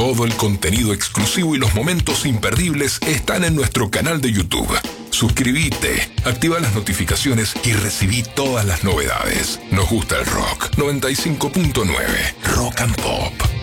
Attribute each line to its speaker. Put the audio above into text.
Speaker 1: Todo el contenido exclusivo y los momentos imperdibles están en nuestro canal de YouTube. Suscríbete, activa las notificaciones y recibí todas las novedades. Nos gusta el rock. 95.9 Rock and Pop.